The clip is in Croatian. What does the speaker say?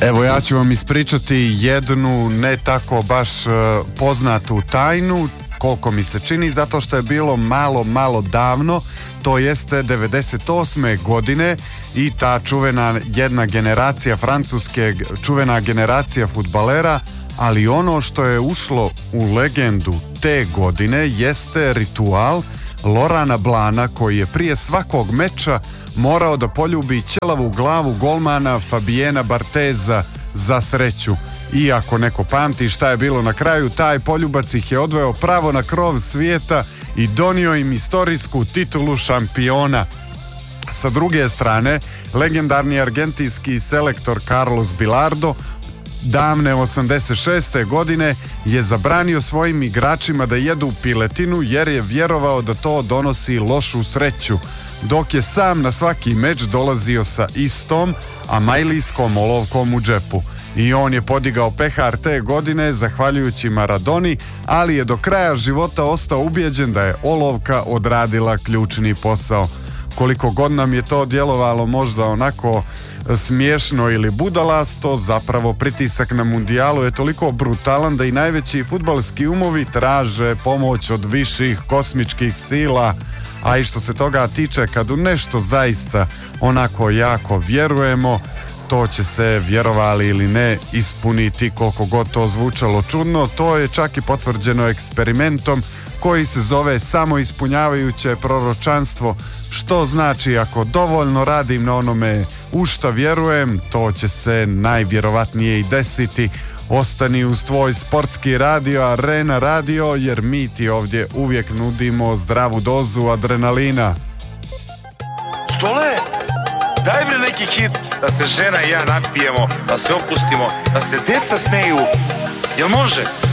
Evo, ja ću vam ispričati jednu ne tako baš poznatu tajnu, koliko mi se čini, zato što je bilo malo davno, to jeste 98. godine i ta čuvena jedna generacija francuske, čuvena generacija fudbalera, ali ono što je ušlo u legendu te godine jeste ritual Lorana Blana, koji je prije svakog meča morao da poljubi ćelavu glavu golmana Fabiena Barteza za sreću. I ako neko pamti šta je bilo na kraju, taj poljubac ih je odveo pravo na krov svijeta i donio im istorijsku titulu šampiona. Sa druge strane, legendarni argentinski selektor Carlos Bilardo davne 86. godine je zabranio svojim igračima da jedu piletinu jer je vjerovao da to donosi lošu sreću, dok je sam na svaki meč dolazio sa istom amajlijskom olovkom u džepu. I on je podigao pehar te godine zahvaljujući Maradoni, ali je do kraja života ostao ubijeđen da je olovka odradila ključni posao. Koliko god nam je to djelovalo možda onako smiješno ili budalasto, zapravo pritisak na mundijalu je toliko brutalan da i najveći fudbalski umovi traže pomoć od viših kosmičkih sila. A i što se toga tiče, kad u nešto zaista onako jako vjerujemo, to će se, vjerovali ili ne, ispuniti, koliko god to zvučalo čudno. To je čak i potvrđeno eksperimentom koji se zove samoispunjavajuće proročanstvo, što znači ako dovoljno radim na onome u šta vjerujem, to će se najvjerovatnije i desiti. Ostani uz tvoj sportski radio, Arena radio, jer mi ti ovdje uvijek nudimo zdravu dozu adrenalina. Stole, daj bre neki hit da se žena i ja napijemo, da se opustimo, da se deca smeju. Jel može?